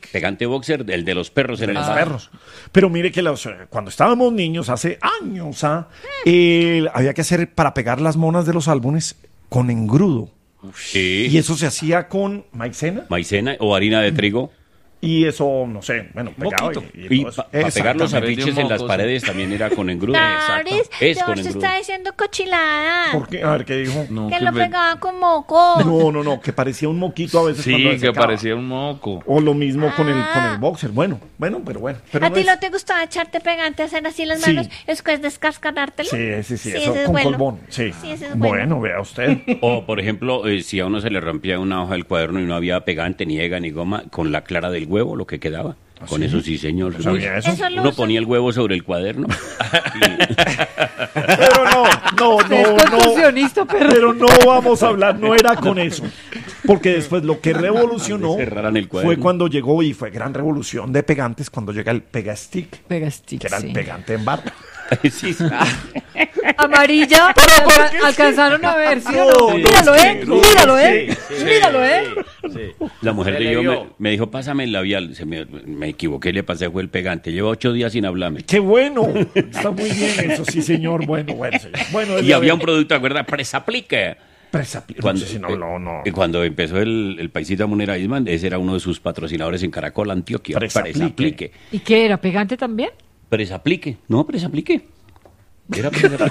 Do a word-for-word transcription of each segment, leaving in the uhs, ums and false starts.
Pegante boxer, el de los perros en de el los bar. perros. Pero mire que los, cuando estábamos niños, hace años, ¿ah? eh, había que hacer para pegar las monas de los álbumes con engrudo. Sí. Y eso se hacía con maicena. Maicena o harina de trigo. Y eso, no sé, bueno, pegado. Moquito. Y, y Y todo eso. para pegar los Exactamente. afiches en las mocos. paredes también era con engrudo. Doris, Es con George engrudo. está diciendo cochilada. ¿Por qué? A ver, ¿qué dijo? No, Que que lo me- pegaba con moco. No, no, no, que parecía un moquito a veces cuando Sí, se que secaba. parecía un moco. O lo mismo con el, Ah. con el boxer. Bueno, bueno, pero bueno. Pero ¿A no ti es- no te gustaba echarte pegante, hacer así las Sí. manos? Es que es descascarártelo. Sí, sí, sí, eso ese es con bueno. colbón. Sí. Sí, ese es bueno. Bueno, vea usted. O, por ejemplo, eh, si a uno se le rompía una hoja del cuaderno y no había pegante, ni ega, ni goma, con la clara del huevo, lo que quedaba. Con eso sí, señor. No sabía eso. Eso lo Uno uso. ponía el huevo sobre el cuaderno. Pero no, no, Es no, no. contorsionista, pero... Pero no vamos a hablar, no era con eso. Porque después lo que revolucionó Cerraran el cuaderno. fue cuando llegó, y fue gran revolución de pegantes, cuando llega el Pegastick, Pegastick, que era sí. el pegante en barra. Sí, sí. Amarilla, alca- alcanzaron a ver, ¿sí o no? No, Míralo, no, ¿eh? no, Míralo, ¿eh? sí, Míralo, ¿eh? La mujer Se de le yo me, vio. me dijo, pásame el labial. Se me, me equivoqué, le pasé, fue el pegante. Lleva ocho días sin hablarme. ¡Qué bueno! Está muy bien eso, sí, señor. Bueno, bueno, señor. Bueno, Y había un producto, ¿te acuerdas? Presaplique. Presapli- Cuando, no sé si no, no, no. eh, cuando empezó el, el paisita Munera Isman, ese era uno de sus patrocinadores en Caracol, Antioquia. Presaplique. Presaplique. ¿Y qué era? ¿Pegante también? Presaplique. No, presaplique. Era presaplique.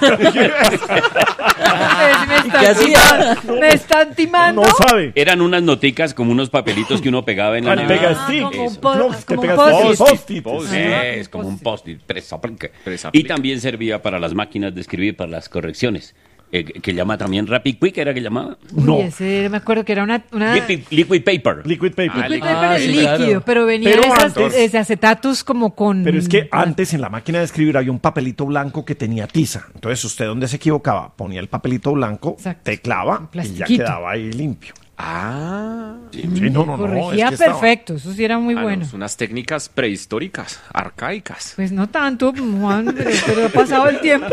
Pues me están qué hacía? timando. Me están timando. No sabe. Eran unas noticas como unos papelitos que uno pegaba en la Al nevera. Pegastick. como un Eso. po- No, que como un pegas post-it. post-it. Ah, Es como un post-it, presaplique. Presaplique. Y también servía para las máquinas de escribir, para las correcciones. Eh, que llama también Rapid Quick, ¿era que llamaba? Uy, No. ese, me acuerdo que era una... una... Liquid, liquid Paper. Liquid paper. Ah, Liquid liquid. paper es sí, líquido, claro. pero venía Pero esas, antes- ese acetatus como con... Pero es que antes en la máquina de escribir había un papelito blanco que tenía tiza. Entonces usted donde se equivocaba ponía el papelito blanco, Exacto. teclaba Un y ya plastiquito. quedaba ahí limpio. Ah, Sí, no, no, no. Corregía es que estaba- perfecto, eso sí era muy ah, no, bueno. son unas técnicas prehistóricas, arcaicas. Pues no tanto, Juan, pero, pero ha pasado el tiempo.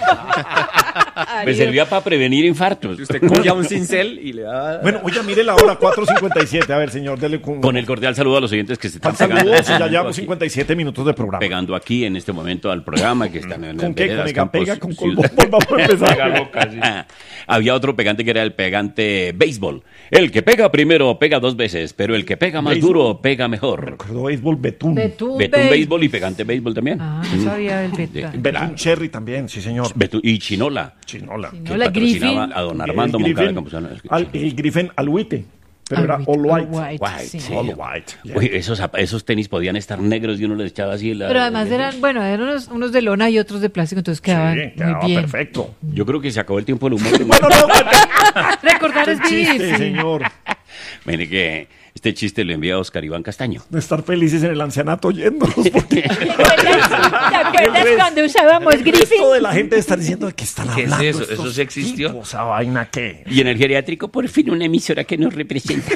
Me servía para prevenir infartos. Si usted cogía un cincel y le da... Bueno, oiga, mire la hora, cuatro cincuenta y siete. A ver, señor, dele con... Con el cordial saludo a los oyentes que se están Tan pegando, saludos, ya pegando llevamos aquí, cincuenta y siete minutos de programa. pegando aquí en este momento al programa que están en ¿Con en qué? veredas, ¿Con ega campos, pega? ¿Con ciudad- colbón? Vamos a empezar. Pega loca, sí. Ah, había otro pegante que era el pegante béisbol. El que pega primero pega dos veces, pero el que pega más Béisbol. duro pega mejor. Recuerdo béisbol, Betún. Betún, Betún béisbol. béisbol y pegante béisbol también. Ah, no sabía del beta. Betún Cherry también, sí, señor. Betún- y Chinola. Chinola. Sí, Que no, la patrocinaba Griffin. a don Armando El Moncada Griffin, Campuzano. al- el Griffin Alhuite. Pero era Alhuite, all white. all white. White, sí. sí. All white. Yeah. Uy, esos, zap- esos tenis podían estar negros y uno les echaba así. La, Pero además eran, bueno, eran unos, unos de lona y otros de plástico, entonces quedaban Sí, quedaba muy bien. perfecto. Yo creo que se acabó el tiempo del humor. Bueno, no, bueno, Recordar es qué vivir. chiste, sí. señor. Mire que este chiste lo envía Oscar Iván Castaño. De estar felices en el ancianato oyéndonos. Porque ¿Te acuerdas, ¿te acuerdas cuando usábamos el Griffin? resto de la gente está diciendo de qué están ¿Qué es hablando. eso? estos ¿Eso sí existió? tipos, ¿Esa vaina qué? Y en el geriátrico, por fin, una emisora que nos representa.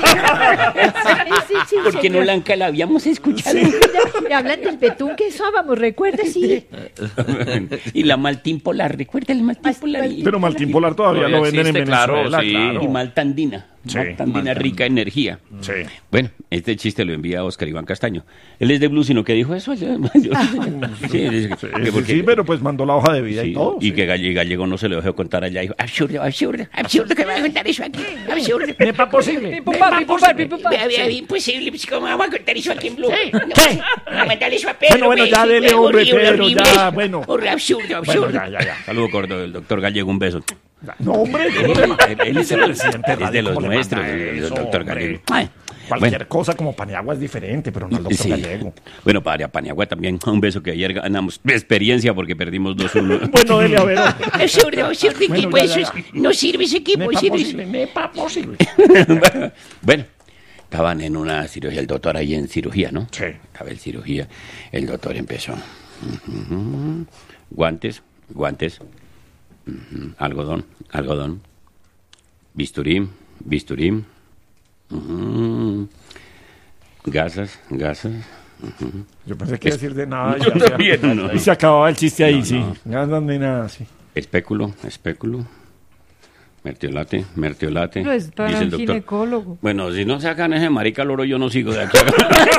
Sí, sí, sí, Porque no señor. la, la habíamos escuchado. Me hablan del betún que usábamos, ¿recuerda? Sí. Y la Maltín Polar, ¿recuerda el Maltín Polar? Y, Pero Maltín Polar todavía Todavía lo venden en existe, claro, Venezuela, sí. claro. y Maltandina. Sí, Maltandina Maltandina. rica en energía. Sí. Bueno, este chiste lo envía Oscar Iván Castaño. Él es de Blue, sino que dijo eso. Yo- yo- sí, dice Sí, que sí, porque- sí, pero pues mandó la hoja de vida sí, y todo. y sí. que Galle- Gallego no se lo dejó contar allá. Dijo, absurdo, absurdo, absurdo que me va a contar eso aquí. Absurdo. ¿Me pa' posible? Pipupa, pipupa, pipupa. Vea, vea, imposible, pues, ¿cómo vamos a contar eso aquí en Blue? No, ¿Qué? no, mandale eso a Pedro. Bueno, bueno, pues, ya sí, dele, pero hombre, horrible, Pedro, horrible. ya, bueno. Horrible, absurdo, absurdo. Bueno, ya, ya, ya. Saludo corto del doctor Gallego, un beso. No, hombre. Él, él es, el presidente es de los ¿cómo le nuestros, manda el eso, doctor hombre? Gallego. Ay, Cualquier bueno. cosa como Paniagua es diferente, pero no el doctor Sí. Gallego. Bueno, para Paniagua también, un beso que ayer ganamos experiencia porque perdimos dos uno. Bueno, dele a ver. Absurdo, absurdo, Bueno, equipo, ya, eso ya, es- ya. no sirve ese equipo. Me pa' sirve- posible, me pa' posible. Bueno, estaban en una cirugía, el doctor ahí en cirugía, ¿no? Sí. Estaba en cirugía, el doctor empezó. Ujú. Guantes, guantes, ujú. algodón, algodón, bisturí, bisturí, ujú. gasas, gasas. Yo pensé que iba a decir de nada. y Yo ya, ya. también, no. Y se acababa el chiste ahí, No, sí. no. Ya no de nada, sí. Espéculo, espéculo, mertiolate, mertiolate. Pero es para dice el un doctor. ginecólogo. Bueno, si no sacan ese marica loro, yo no sigo de aquí.